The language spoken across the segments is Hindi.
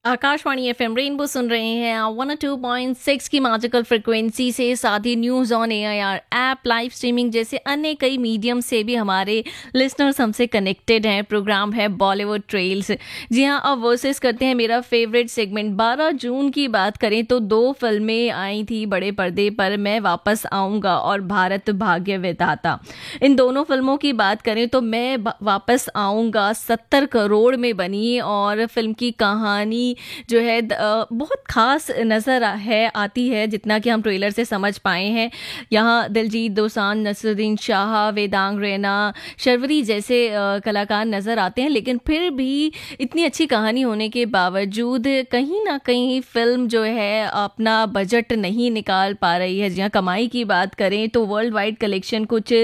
आकाशवाणी एफएम रेनबो सुन रहे हैं आप 102.6 की मैजिकल फ्रिक्वेंसी से। साथ ही news on AIR app, live streaming जैसे अन्य कई मीडियम से भी हमारे लिसनर्स हमसे कनेक्टेड हैं। प्रोग्राम है बॉलीवुड ट्रेल्स। जी हाँ, अब वर्सेस करते हैं मेरा फेवरेट सेगमेंट। 12 जून की बात करें तो दो फिल्में आई थी बड़े पर्दे पर, मैं वापस आऊँगा और भारत भाग्य विधाता। इन दोनों फिल्मों की बात करें तो मैं वापस आऊँगा 70 करोड़ में बनी और फिल्म की कहानी जो है बहुत खास नज़र आती है, जितना कि हम ट्रेलर से समझ पाए हैं। यहाँ दिलजीत दोसांझ, नसरुद्दीन शाह, वेदांग रैना, शर्वरी जैसे कलाकार नज़र आते हैं, लेकिन फिर भी इतनी अच्छी कहानी होने के बावजूद कहीं ना कहीं फिल्म जो है अपना बजट नहीं निकाल पा रही है। जहाँ कमाई की बात करें तो वर्ल्ड वाइड कलेक्शन कुछ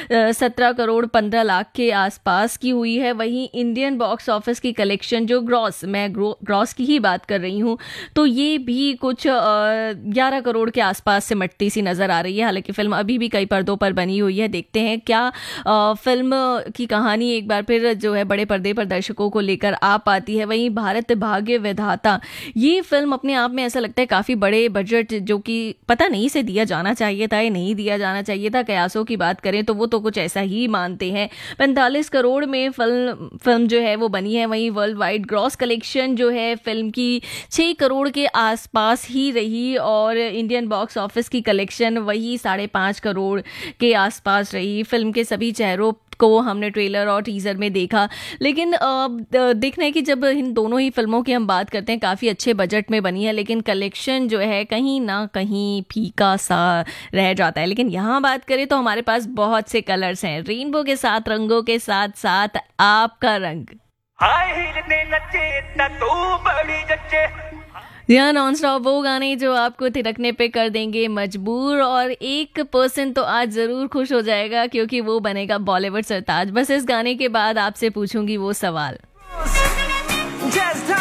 17 करोड़ 15 लाख के आसपास की हुई है। वहीं इंडियन बॉक्स ऑफिस की कलेक्शन जो ग्रॉस की ही बात कर रही हूँ, तो ये भी कुछ 11 करोड़ के आसपास से मटती सी नज़र आ रही है। हालांकि फिल्म अभी भी कई पर्दों पर बनी हुई है। देखते हैं क्या फिल्म की कहानी एक बार फिर जो है बड़े पर्दे पर दर्शकों को लेकर आ पाती है। वहीं भारत भाग्य विधाता, ये फिल्म अपने आप में ऐसा लगता है काफ़ी बड़े बजट, जो कि पता नहीं से दिया जाना चाहिए था या नहीं दिया जाना चाहिए था। कयासों की बात करें तो वो तो कुछ ऐसा ही मानते हैं। 45 करोड़ में फिल्म जो है वो बनी है। वहीं वर्ल्ड वाइड ग्रॉस कलेक्शन जो है फिल्म की 6 करोड़ के आसपास ही रही और इंडियन बॉक्स ऑफिस की कलेक्शन वही 5.5 करोड़ के आसपास रही। फिल्म के सभी चेहरों को हमने ट्रेलर और टीजर में देखा, लेकिन देखना है कि जब इन दोनों ही फिल्मों की हम बात करते हैं काफ़ी अच्छे बजट में बनी है, लेकिन कलेक्शन जो है कहीं ना कहीं फीका सा रह जाता है। लेकिन यहाँ बात करें तो हमारे पास बहुत से कलर्स हैं, रेनबो के साथ, रंगों के साथ साथ आपका रंग। हाय हिरने नचे तू बड़ी जच्चे। यह नॉन स्टॉप वो गाने जो आपको थिरकने पे कर देंगे मजबूर, और 1% तो आज ज़रूर खुश हो जाएगा क्योंकि वो बनेगा बॉलीवुड सरताज। बस इस गाने के बाद आपसे पूछूंगी वो सवाल। Just